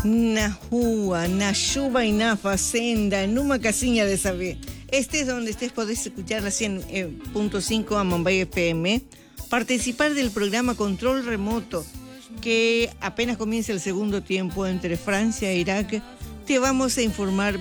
Na rua, na chuva e na fazenda, numa casinha de saber. Estés donde estés, podés escuchar la 100.5 a Mumbai FM, participar del programa Control Remoto, que apenas comienza el segundo tiempo entre Francia e Irak, te vamos a informar